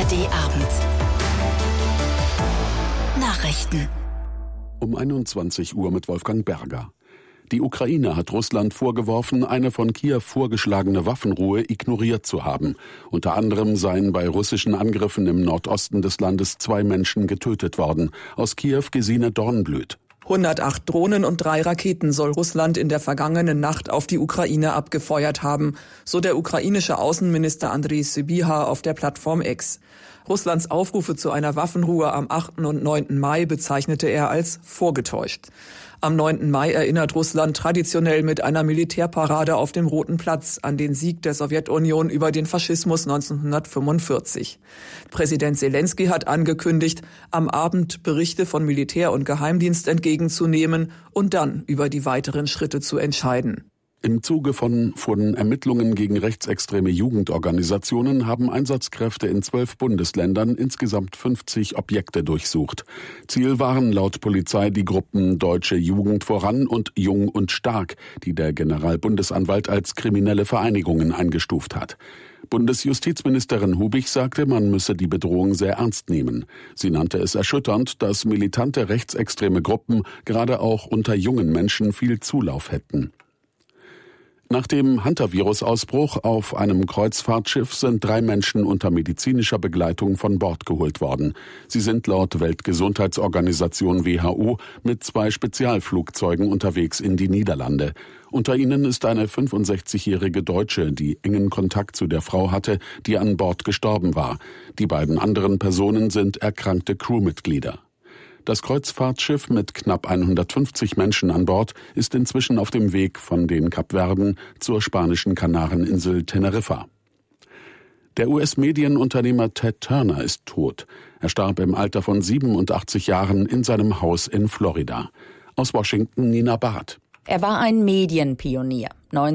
ARD-Abend. Nachrichten. Um 21 Uhr mit Wolfgang Berger. Die Ukraine hat Russland vorgeworfen, eine von Kiew vorgeschlagene Waffenruhe ignoriert zu haben. Unter anderem seien bei russischen Angriffen im Nordosten des Landes 2 Menschen getötet worden. Aus Kiew Gesine Dornblüt. 108 Drohnen und 3 Raketen soll Russland in der vergangenen Nacht auf die Ukraine abgefeuert haben, so der ukrainische Außenminister Andrei Sybiha auf der Plattform X. Russlands Aufrufe zu einer Waffenruhe am 8. und 9. Mai bezeichnete er als vorgetäuscht. Am 9. Mai erinnert Russland traditionell mit einer Militärparade auf dem Roten Platz an den Sieg der Sowjetunion über den Faschismus 1945. Präsident Selenskyj hat angekündigt, am Abend Berichte von Militär und Geheimdienst entgegenzunehmen und dann über die weiteren Schritte zu entscheiden. Im Zuge von Ermittlungen gegen rechtsextreme Jugendorganisationen haben Einsatzkräfte in 12 Bundesländern insgesamt 50 Objekte durchsucht. Ziel waren laut Polizei die Gruppen Deutsche Jugend voran und Jung und Stark, die der Generalbundesanwalt als kriminelle Vereinigungen eingestuft hat. Bundesjustizministerin Hubich sagte, man müsse die Bedrohung sehr ernst nehmen. Sie nannte es erschütternd, dass militante rechtsextreme Gruppen gerade auch unter jungen Menschen viel Zulauf hätten. Nach dem Hantavirus-Ausbruch auf einem Kreuzfahrtschiff sind 3 Menschen unter medizinischer Begleitung von Bord geholt worden. Sie sind laut Weltgesundheitsorganisation WHO mit 2 Spezialflugzeugen unterwegs in die Niederlande. Unter ihnen ist eine 65-jährige Deutsche, die engen Kontakt zu der Frau hatte, die an Bord gestorben war. Die beiden anderen Personen sind erkrankte Crewmitglieder. Das Kreuzfahrtschiff mit knapp 150 Menschen an Bord ist inzwischen auf dem Weg von den Kapverden zur spanischen Kanareninsel Teneriffa. Der US-Medienunternehmer Ted Turner ist tot. Er starb im Alter von 87 Jahren in seinem Haus in Florida. Aus Washington Nina Barth. Er war ein Medienpionier.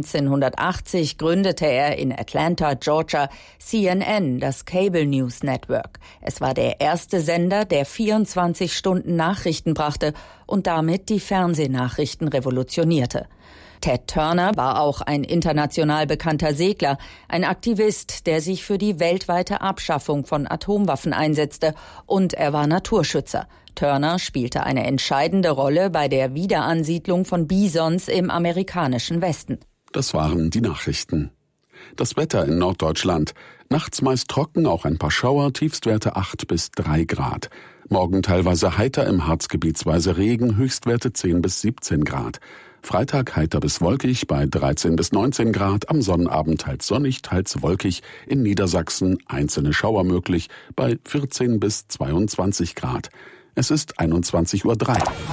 1980 gründete er in Atlanta, Georgia, CNN, das Cable News Network. Es war der erste Sender, der 24 Stunden Nachrichten brachte und damit die Fernsehnachrichten revolutionierte. Ted Turner war auch ein international bekannter Segler, ein Aktivist, der sich für die weltweite Abschaffung von Atomwaffen einsetzte, und er war Naturschützer. Turner spielte eine entscheidende Rolle bei der Wiederansiedlung von Bisons im amerikanischen Westen. Das waren die Nachrichten. Das Wetter in Norddeutschland. Nachts meist trocken, auch ein paar Schauer, Tiefstwerte 8 bis 3 Grad. Morgen teilweise heiter, im Harz gebietsweise Regen, Höchstwerte 10 bis 17 Grad. Freitag heiter bis wolkig bei 13 bis 19 Grad, am Sonnabend teils sonnig, teils wolkig, in Niedersachsen einzelne Schauer möglich bei 14 bis 22 Grad. Es ist 21:03 Uhr.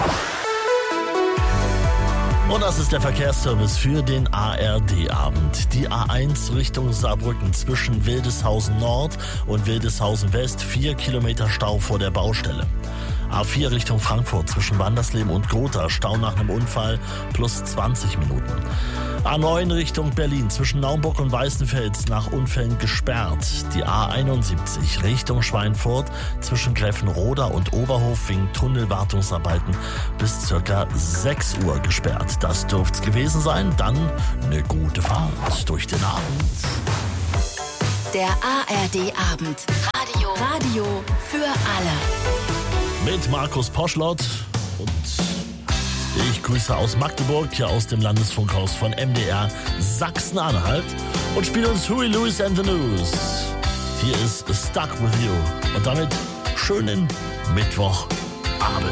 Und das ist der Verkehrsservice für den ARD-Abend. Die A1 Richtung Saarbrücken zwischen Wildeshausen Nord und Wildeshausen West, 4 Kilometer Stau vor der Baustelle. A4 Richtung Frankfurt zwischen Wandersleben und Gotha, Stau nach einem Unfall, plus 20 Minuten. A9 Richtung Berlin zwischen Naumburg und Weißenfels, nach Unfällen gesperrt. Die A71 Richtung Schweinfurt zwischen Gräfenroda und Oberhof wegen Tunnelwartungsarbeiten bis ca. 6 Uhr gesperrt. Das dürft's gewesen sein. Dann eine gute Fahrt durch den Abend. Der ARD-Abend. Radio für alle. Mit Markus Poschlott und ich grüße aus Magdeburg, hier aus dem Landesfunkhaus von MDR Sachsen-Anhalt und spiele uns Huey Lewis and the News. Hier ist Stuck With You und damit schönen Mittwochabend.